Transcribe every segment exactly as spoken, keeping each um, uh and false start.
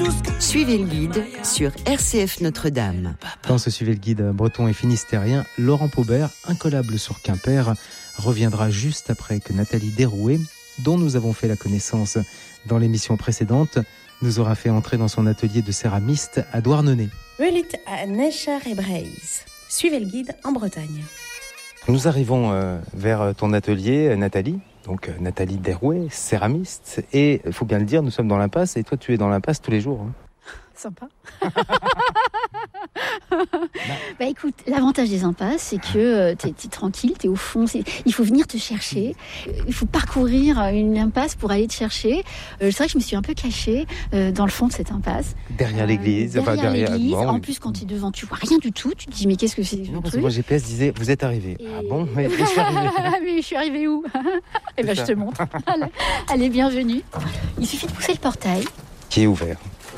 Suivez le guide sur R C F Notre-Dame. Dans ce Suivez le guide breton et finistérien, Laurent Paubert, incollable sur Quimper, reviendra juste après que Nathalie Derouet, dont nous avons fait la connaissance dans l'émission précédente, nous aura fait entrer dans son atelier de céramiste à Douarnenez. Welit à Necher et Breise. Suivez le guide en Bretagne. Nous arrivons euh, vers ton atelier, Nathalie. Donc euh, Nathalie Derouet, céramiste. Et il faut bien le dire, nous sommes dans l'impasse. Et toi, tu es dans l'impasse tous les jours. Hein. Sympa. Bah écoute, l'avantage des impasses, c'est que euh, t'es, t'es tranquille, t'es au fond. C'est... Il faut venir te chercher. Il faut parcourir une impasse pour aller te chercher. Euh, c'est vrai que je me suis un peu cachée euh, dans le fond de cette impasse. Derrière l'église. Euh, derrière, enfin, derrière l'église. Bon, en oui. plus, quand tu es devant, tu vois rien du tout. Tu te dis, mais qu'est-ce que c'est que ce Non, parce que truc moi, G P S disait, vous êtes arrivé. Et... Ah bon, mais je suis arrivé. mais je suis arrivée où? Eh ben, je te montre. Allez, allez, bienvenue. Il suffit de pousser le portail. Qui est ouvert.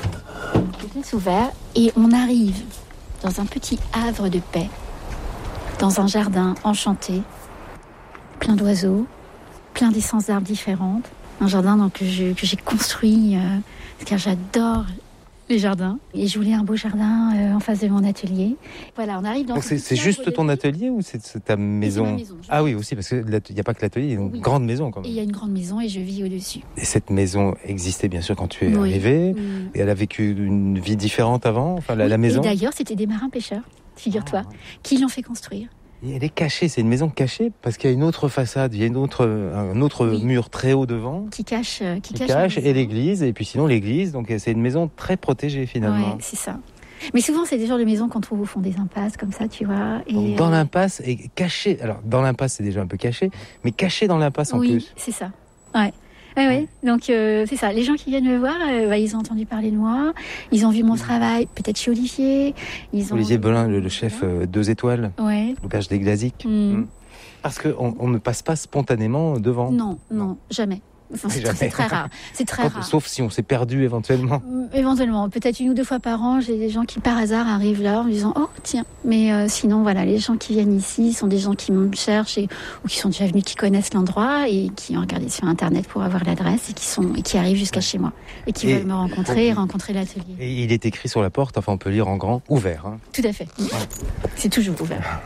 Il est ouvert et on arrive dans un petit havre de paix, dans un jardin enchanté, plein d'oiseaux, plein d'essences d'arbres différentes. Un jardin donc, que, je, que j'ai construit, euh, car j'adore les jardins. Et je voulais un beau jardin euh, en face de mon atelier. Voilà, on arrive dans. Donc c'est, c'est juste ton atelier ou c'est, c'est ta maison? C'est ma maison. Ah oui, aussi, parce qu'il n'y a pas que l'atelier, il y a une Oui. grande maison quand Et même. il y a une grande maison et je vis au-dessus. Et cette maison existait bien sûr quand tu es Oui. arrivé. Oui. Et elle a vécu une vie différente avant, enfin la, Oui, la maison. Et d'ailleurs, c'était des marins-pêcheurs, figure-toi, Ah. qui l'ont fait construire. Et elle est cachée, c'est une maison cachée parce qu'il y a une autre façade, il y a une autre, un autre Oui. mur très haut devant Qui cache, euh, qui qui cache, cache, la maison. et l'église, et puis sinon l'église, donc c'est une maison très protégée finalement. Ouais, c'est ça. Mais souvent, c'est des genres de maisons qu'on trouve au fond des impasses, comme ça, tu vois. Et Donc dans euh, l'impasse, et caché, alors dans l'impasse c'est déjà un peu caché, mais caché dans l'impasse en oui, plus. c'est ça. Ouais. Ouais, ouais. Donc, euh, c'est ça. Les gens qui viennent me voir, euh, bah, ils ont entendu parler de moi. Ils ont vu mon travail, peut-être chez Olivier. Ils ont... Olivier Belin, le, le chef euh, deux étoiles, Ouais. l'auberge des Glaziques. Mm. Mm. Parce qu'on on ne passe pas spontanément devant. Non, non, jamais. Enfin, c'est, Jamais. c'est très rare. C'est très Quand- rare. sauf si on s'est perdu éventuellement. Éventuellement, peut-être une ou deux fois par an, j'ai des gens qui par hasard arrivent là en me disant oh tiens. Mais euh, sinon voilà, les gens qui viennent ici sont des gens qui me cherchent et, ou qui sont déjà venus, qui connaissent l'endroit et qui ont regardé sur internet pour avoir l'adresse et qui sont et qui arrivent jusqu'à chez moi et qui Et- veulent me rencontrer et rencontrer l'atelier. Et il est écrit sur la porte, enfin on peut lire en grand, ouvert. Hein. Tout à fait. C'est toujours ouvert.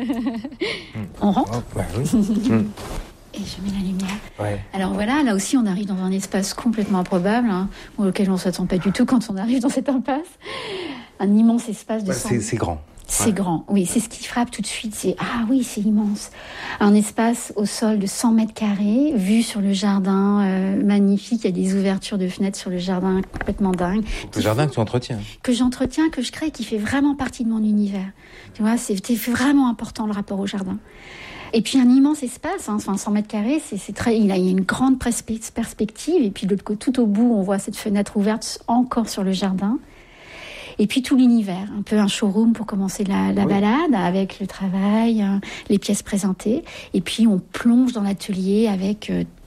On rentre Oh, ouais, oui. Mm. et je mets la lumière. Ouais. Alors voilà, là aussi on arrive dans un espace complètement improbable, hein, auquel on ne s'attend pas du tout quand on arrive dans cette impasse. Un immense espace de Ouais, cent c'est, c'est grand. C'est Ouais. grand, oui, c'est ce qui frappe tout de suite, c'est ah oui, c'est immense. Un espace au sol de cent mètres carrés, vue sur le jardin euh, magnifique, il y a des ouvertures de fenêtres sur le jardin complètement dingue. Le jardin que tu entretiens. Que j'entretiens, que je crée, qui fait vraiment partie de mon univers. Tu vois, c'est, c'est vraiment important le rapport au jardin. Et puis un immense espace, hein, enfin cent mètres carrés, c'est, c'est très, il y a une grande perspe- perspective, et puis de l'autre côté, tout au bout, on voit cette fenêtre ouverte encore sur le jardin. Et puis tout l'univers, un peu un showroom pour commencer la, la Oui. balade, avec le travail, hein, les pièces présentées. Et puis on plonge dans l'atelier avec euh,